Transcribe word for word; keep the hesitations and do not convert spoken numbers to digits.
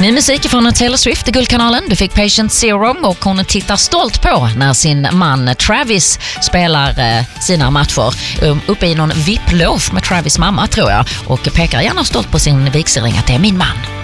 Ny musik från Taylor Swift i Guldkanalen. Du fick Patient Zero och hon tittar stolt på när sin man Travis spelar eh, sina matcher um, uppe i någon V I P-loge med Travis mamma tror jag och pekar gärna stolt på sin vigselring att det är min man.